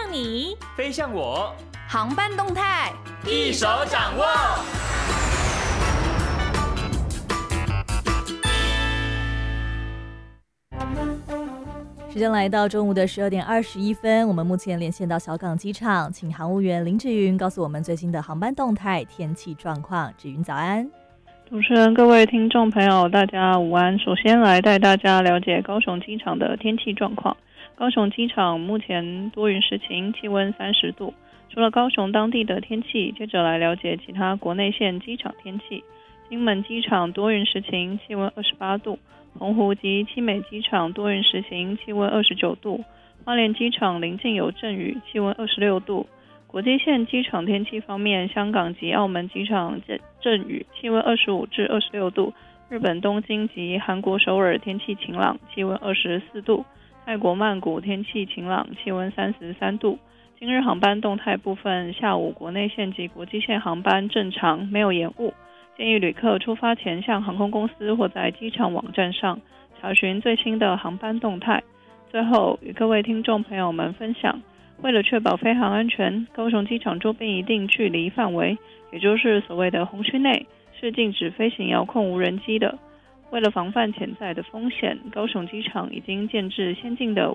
你， 飞向我， 航班动态一手掌握。 时间来到中午的12:21，我们目前连线到小港机场，请航务员林志云告诉我们最新的航班动态、天气状况。志云早安。 主持人、各位听众朋友，大家午安。首先来带大家了解高雄机场的天气状况。高雄机场目前多云时晴，气温30度。除了高雄当地的天气，接着来了解其他国内线机场天气。金门机场多云时晴，气温28度。澎湖及七美机场多云时晴，气温29度。花莲机场临近有阵雨，气温26度。国际线机场天气方面，香港及澳门机场阵雨，气温25至26度。日本东京及韩国首尔天气晴朗，气温24度。泰国曼谷天气晴朗，气温33度。今日航班动态部分，下午国内线及国际线航班正常，没有延误。建议旅客出发前向航空公司或在机场网站上查询最新的航班动态。最后与各位听众朋友们分享，为了确保飞航安全，高雄机场周边一定距离范围，也就是所谓的红区内，是禁止飞行遥控无人机的。为了防范潜在的风险，高雄机场已经建置先进的